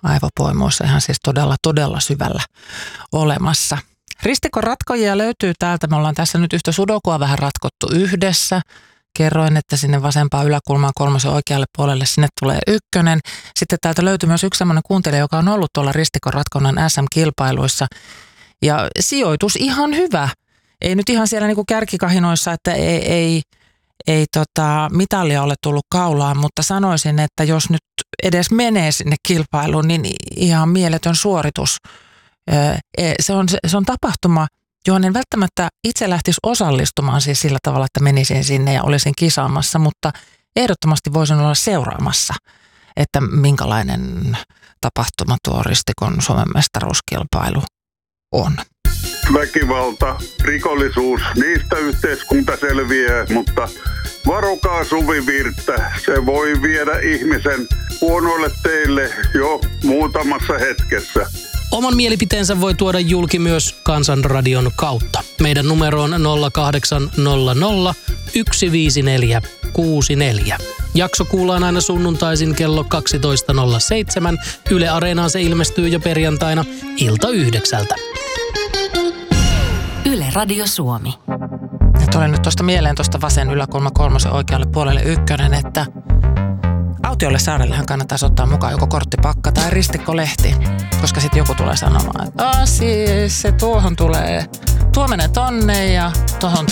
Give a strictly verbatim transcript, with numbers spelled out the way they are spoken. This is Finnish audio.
aivopoimoissa ihan siis todella, todella syvällä olemassa. Ristikon ratkojia löytyy täältä. Me ollaan tässä nyt yhtä sudokua vähän ratkottu yhdessä. Kerroin, että sinne vasempaan yläkulmaan kolmosen oikealle puolelle sinne tulee ykkönen. Sitten täältä löytyy myös yksi sellainen kuuntelija, joka on ollut tuolla ristikon ratkonnan S M-kilpailuissa. Ja sijoitus ihan hyvä. Ei nyt ihan siellä niinku kärkikahinoissa, että ei, ei, ei tota, mitalia ole tullut kaulaan, mutta sanoisin, että jos nyt edes menee sinne kilpailuun, niin ihan mieletön suoritus. Se on, se on tapahtuma, johon en välttämättä itse lähtisi osallistumaan siis sillä tavalla, että menisin sinne ja olisin kisaamassa, mutta ehdottomasti voisin olla seuraamassa, että minkälainen tapahtuma tuo ristikon Suomen mestaruuskilpailu on. Väkivalta, rikollisuus, niistä yhteiskunta selviää, mutta varokaa Suvivirttä. Se voi viedä ihmisen huonoille teille jo muutamassa hetkessä. Oman mielipiteensä voi tuoda julki myös Kansanradion kautta. Meidän numero on nolla kahdeksan nolla nolla yksi viisi neljä kuusi neljä. Jakso kuullaan aina sunnuntaisin kello kaksitoista nolla seitsemän. Yle Areenaan se ilmestyy jo perjantaina ilta yhdeksältä. Yle Radio Suomi. Ja tuli nyt tuosta mieleen tuosta vasen yläkulma kolmosen oikealle puolelle ykkönen, että autiolle saarellehan kannattaisi ottaa mukaan joko korttipakka tai ristikkolehti, koska sitten joku tulee sanomaan, että siis se tuohon tulee, tuo menee tonne ja tuohon